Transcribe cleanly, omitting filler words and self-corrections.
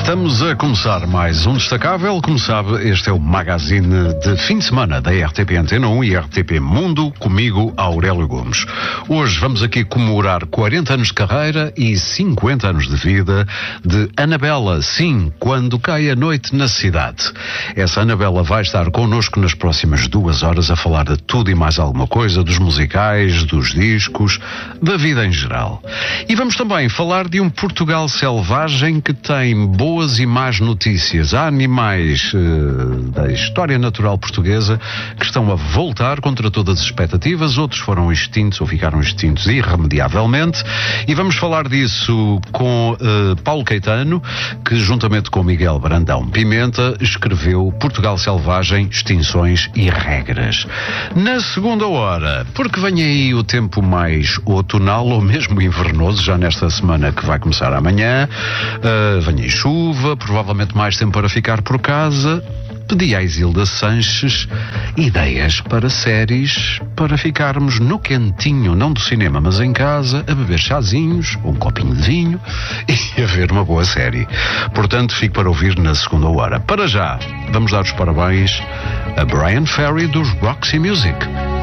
Estamos a começar mais um Destacável. Como sabe, este é o magazine de fim de semana da RTP Antena 1 e RTP Mundo, comigo, Aurélio Gomes. Hoje vamos aqui comemorar 40 anos de carreira e 50 anos de vida de Anabela, sim, quando cai a noite na cidade. Essa Anabela vai estar connosco nas próximas 2 horas a falar de tudo e mais alguma coisa, dos musicais, dos discos, da vida em geral. E vamos também falar de um Portugal selvagem que tem boas e más notícias. Há animais da história natural portuguesa que estão a voltar contra todas as expectativas, outros foram extintos ou ficaram extintos irremediavelmente, e vamos falar disso com Paulo Caetano, que juntamente com Miguel Brandão Pimenta escreveu Portugal Selvagem, Extinções e Regras. Na segunda hora, porque vem aí o tempo mais outonal ou mesmo invernoso, já nesta semana que vai começar amanhã, vem aí chuva, provavelmente mais tempo para ficar por casa. Pedi à Isilda Sanches ideias para séries para ficarmos no quentinho, não do cinema, mas em casa, a beber chazinhos, um copinho de vinho e a ver uma boa série. Portanto, fico para ouvir na segunda hora. Para já, vamos dar os parabéns a Brian Ferry dos Roxy Music.